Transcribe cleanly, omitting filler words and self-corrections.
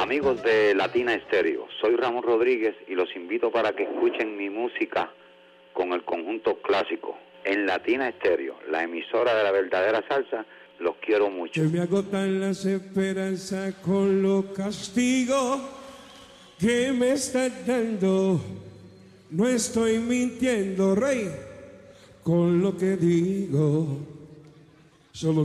Amigos de Latina Estéreo, soy Ramón Rodríguez y los invito para que escuchen mi música con el conjunto clásico. En Latina Estéreo, la emisora de la verdadera salsa, los quiero mucho. Se me agotan las esperanzas con los castigos que me estás dando. No estoy mintiendo, rey, con lo que digo. Solo